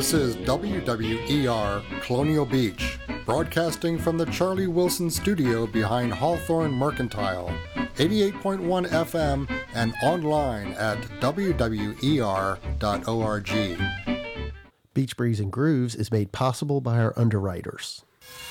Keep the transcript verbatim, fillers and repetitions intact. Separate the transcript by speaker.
Speaker 1: This is W W E R Colonial Beach, broadcasting from the Charlie Wilson studio behind Hawthorne Mercantile, eighty-eight point one F M and online at w w e r dot org.
Speaker 2: Beach Breeze and Grooves is made possible by our underwriters.